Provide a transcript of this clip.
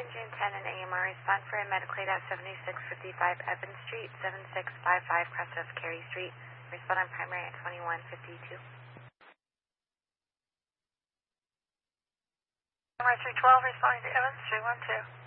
June 10 and AMR. Respond for a medical aid at 7655 Evans Street, 7655 Crossroads Carey Street. Respond on primary at 2152. MR 312 responding to Evans 312.